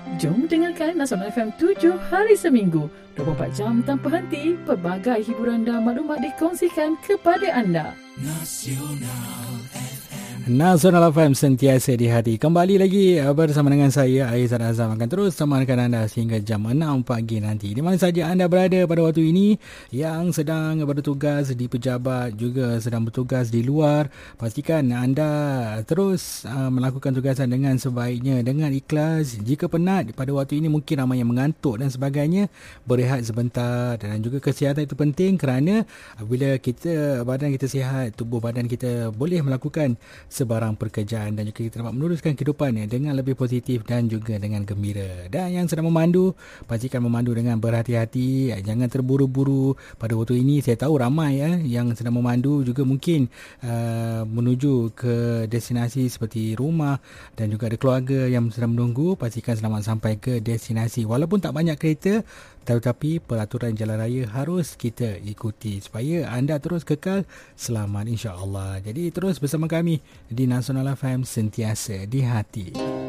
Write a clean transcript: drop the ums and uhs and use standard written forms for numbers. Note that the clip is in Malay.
Jom dengarkan Nasional FM 7 hari seminggu, 24 jam tanpa henti, pelbagai hiburan dan maklumat dikongsikan kepada anda. Nasional FM sentiasa di hati. Kembali lagi bersama dengan saya, Aizat Azam, akan terus temankan anda sehingga jam 6 pagi nanti. Di mana saja anda berada pada waktu ini, yang sedang bertugas di pejabat, juga sedang bertugas di luar, pastikan anda terus melakukan tugasan dengan sebaiknya, dengan ikhlas. Jika penat pada waktu ini, mungkin ramai yang mengantuk dan sebagainya, berehat sebentar. Dan juga kesihatan itu penting, kerana apabila badan kita sihat, tubuh badan kita boleh melakukan sebarang pekerjaan dan juga kita dapat meneruskan kehidupannya dengan lebih positif dan juga dengan gembira. Dan yang sedang memandu, pastikan memandu dengan berhati-hati, jangan terburu-buru. Pada waktu ini saya tahu ramai yang sedang memandu juga mungkin menuju ke destinasi seperti rumah dan juga ada keluarga yang sedang menunggu. Pastikan selamat sampai ke destinasi. Walaupun tak banyak kereta, tetapi peraturan jalan raya harus kita ikuti supaya anda terus kekal selamat, insya-Allah. Jadi terus bersama kami di Nasional FM sentiasa di hati.